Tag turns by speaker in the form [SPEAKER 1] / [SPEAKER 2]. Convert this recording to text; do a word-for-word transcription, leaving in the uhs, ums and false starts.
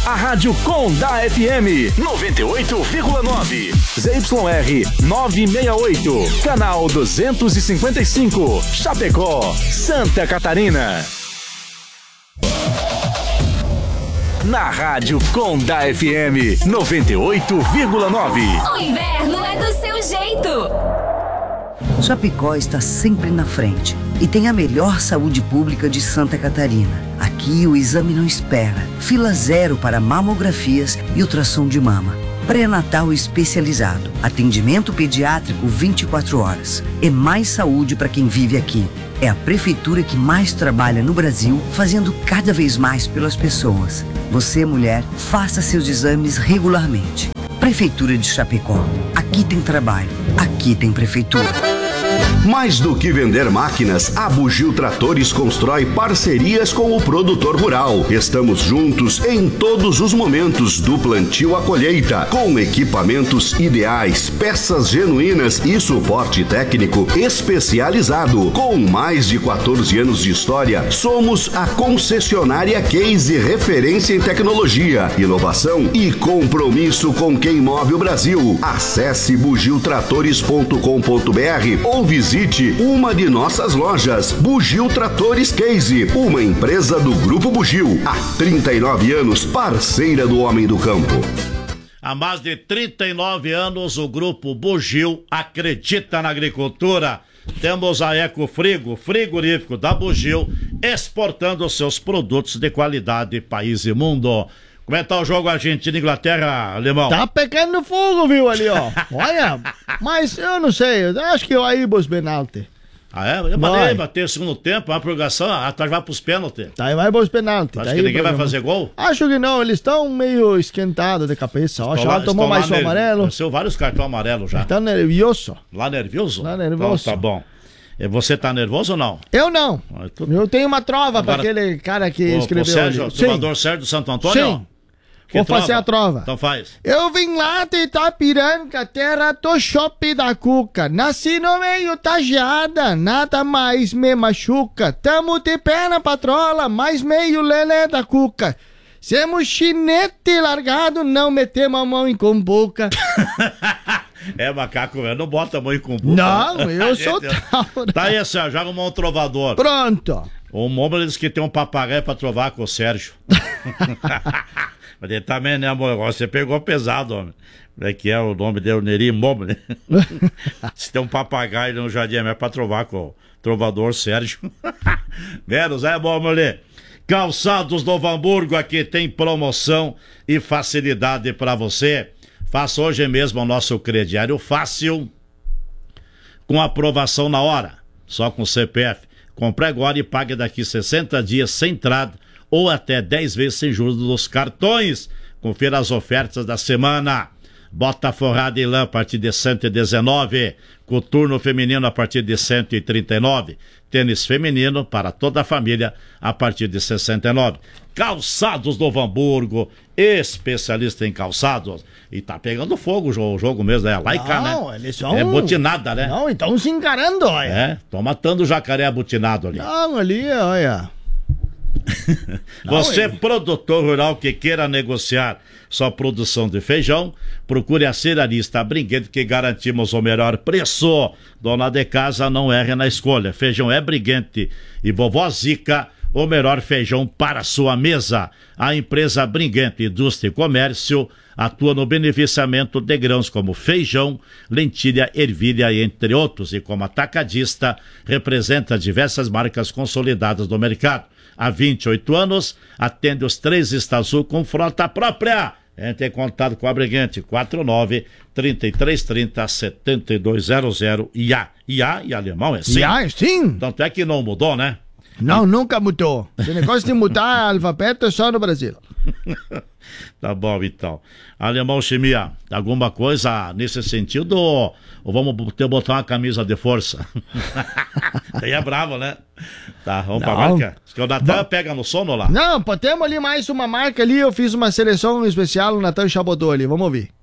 [SPEAKER 1] a Rádio Com da F M noventa e oito vírgula nove, Z Y R novecentos e sessenta e oito, canal duzentos e cinquenta e cinco, Chapecó, Santa Catarina. Na Rádio Com da F M noventa e oito vírgula nove.
[SPEAKER 2] O inverno é do seu jeito.
[SPEAKER 3] Chapecó está sempre na frente e tem a melhor saúde pública de Santa Catarina. Aqui o exame não espera. Fila zero para mamografias e ultrassom de mama. Pré-natal especializado. Atendimento pediátrico vinte e quatro horas. É mais saúde para quem vive aqui. É a prefeitura que mais trabalha no Brasil, fazendo cada vez mais pelas pessoas. Você, mulher, faça seus exames regularmente. Prefeitura de Chapecó. Aqui tem trabalho. Aqui tem prefeitura.
[SPEAKER 4] Mais do que vender máquinas, a Bugio Tratores constrói parcerias com o produtor rural. Estamos juntos em todos os momentos, do plantio à colheita, com equipamentos ideais, peças genuínas e suporte técnico especializado. Com mais de quatorze anos de história, somos a concessionária Case, referência em tecnologia, inovação e compromisso com quem move o Brasil. Acesse bugio tratores ponto com ponto br ou visite uma de nossas lojas. Bugio Tratores Case, uma empresa do Grupo Bugio. Há trinta e nove anos, parceira do homem do campo.
[SPEAKER 5] Há mais de trinta e nove anos, o Grupo Bugio acredita na agricultura. Temos a Ecofrigo, frigorífico da Bugio, exportando seus produtos de qualidade país e mundo. Como é que tá o jogo Argentina e Inglaterra, alemão?
[SPEAKER 6] Tá pegando fogo, viu, ali, ó. Olha, mas eu não sei, eu acho que vai ir pros penaltis.
[SPEAKER 5] Ah, é? Eu falei, bater o segundo tempo, uma prorrogação, atrás vai pros pênaltis.
[SPEAKER 6] Tá, e vai pros penaltis.
[SPEAKER 5] Acho
[SPEAKER 6] tá
[SPEAKER 5] que
[SPEAKER 6] aí,
[SPEAKER 5] ninguém vai fazer gol?
[SPEAKER 6] Acho que não, eles estão meio esquentados de cabeça. Ó, já tomou mais um amarelo.
[SPEAKER 5] São vários cartões amarelos já.
[SPEAKER 6] Tá nervioso.
[SPEAKER 5] Lá nervioso?
[SPEAKER 6] Lá nervioso.
[SPEAKER 5] Então, tá bom. E você tá nervoso ou não?
[SPEAKER 6] Eu não.
[SPEAKER 5] Ah, tô...
[SPEAKER 6] Eu tenho uma trova agora, pra aquele cara que o, escreveu. O
[SPEAKER 5] Sérgio, o trovador Sérgio do Santo Antônio?
[SPEAKER 6] Sim. Que Vou trova? fazer a trova.
[SPEAKER 5] Então faz.
[SPEAKER 6] Eu vim lá de Itapiranga, terra do shopping da Cuca. Nasci no meio tageada, nada mais me machuca. Tamo de pé na patrola, mais meio lelé da Cuca. Semos chinete largado, não metemos a mão em cumbuca.
[SPEAKER 5] É, macaco, eu não bota a mão em cumbuca.
[SPEAKER 6] Não, eu sou tal.
[SPEAKER 5] Tá aí, Sérgio, já arrumou um trovador.
[SPEAKER 6] Pronto.
[SPEAKER 5] O Mômio disse que tem um papagaio pra trovar com o Sérgio. Mas ele também, né, amor? Você pegou pesado, homem. Como é que é o nome dele? Neri Mômio, né? Se tem um papagaio no Jardim é pra trovar com o trovador Sérgio. Menos, é, Mômio? Calçados Novo Hamburgo, aqui tem promoção e facilidade pra você. Faça hoje mesmo o nosso crediário fácil, com aprovação na hora, só com C P F. Compre agora e pague daqui sessenta dias sem entrada ou até dez vezes sem juros dos cartões. Confira as ofertas da semana. Bota forrada em lã a partir de cento e dezenove. Coturno feminino a partir de cento e trinta e nove. Tênis feminino para toda a família a partir de sessenta e nove. Calçados Novo Hamburgo, especialista em calçados. E tá pegando fogo o jogo mesmo, é laica, né?
[SPEAKER 6] Não, eles são...
[SPEAKER 5] É butinada, né?
[SPEAKER 6] Não, então se encarando, olha.
[SPEAKER 5] É, estão matando o jacaré abutinado ali.
[SPEAKER 6] Não, ali, olha.
[SPEAKER 5] Você,
[SPEAKER 6] Não,
[SPEAKER 5] produtor rural que queira negociar sua produção de feijão, procure a Cerealista Brinquedo, que garantimos o melhor preço. Dona de casa, não erre na escolha. Feijão é Briguente e Vovó Zica, o melhor feijão para a sua mesa. A empresa Briguente Indústria e Comércio atua no beneficiamento de grãos como feijão, lentilha, ervilha, entre outros, e como atacadista representa diversas marcas consolidadas do mercado. Há vinte e oito anos, atende os três estados sul com frota própria. Entre em contato com a Briguente, quatro nove, trinta e três trinta, setenta e dois zero zero. I A. I A e alemão é sim.
[SPEAKER 6] I A, sim.
[SPEAKER 5] Tanto é que não mudou, né?
[SPEAKER 6] Não, nunca mudou. Esse negócio de mudar alfabeto é só no Brasil.
[SPEAKER 5] Tá bom, então. Alemão Chimia, alguma coisa nesse sentido ou, ou vamos ter botar uma camisa de força? Aí é bravo, né? Tá, vamos não. pra marca. Diz que o Natan pega no sono lá.
[SPEAKER 6] Não, temos ali mais uma marca ali, eu fiz uma seleção especial, o Natan chabotou ali, vamos ouvir.